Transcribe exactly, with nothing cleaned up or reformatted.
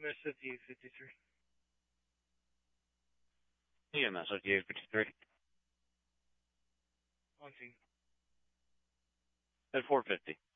M S fifty-eight fifty-three. E M S fifty-eight fifty-three. On scene. At four fifty.